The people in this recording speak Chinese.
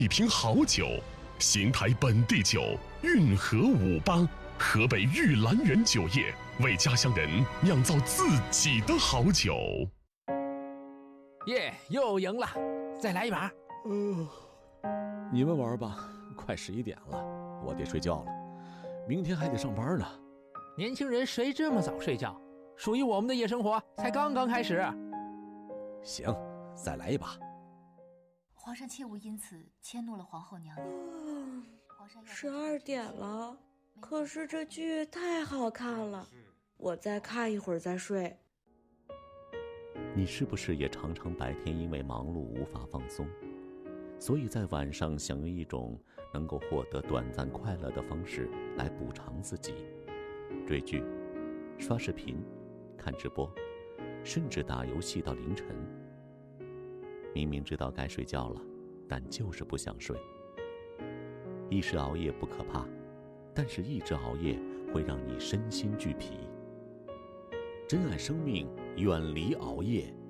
一瓶好酒，邢台本地酒，运河58，河北玉兰园酒业为家乡人酿造自己的好酒。 耶，又赢了，再来一把。 你们玩吧，快11点了，我得睡觉了，明天还得上班呢。 年轻人谁这么早睡觉？属于我们的夜生活才刚刚开始。 行，再来一把。 皇上切勿因此迁怒了皇后娘娘。 12点了，可是这剧太好看了，我再看一会儿再睡。 你是不是也常常白天因为忙碌无法放松，所以在晚上想用一种能够获得短暂快乐的方式来补偿自己？追剧、刷视频、看直播，甚至打游戏到凌晨。明明知道该睡觉了，但就是不想睡。一时熬夜不可怕，但是一直熬夜会让你身心俱疲。珍爱生命，远离熬夜，